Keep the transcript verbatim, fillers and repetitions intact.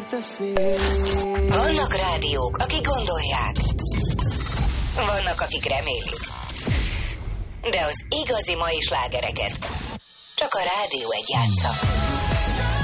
a szél. Vannak rádiók, akik gondolják. Vannak, akik remélik. De az igazi mai slágereket csak a Rádió egy játsza.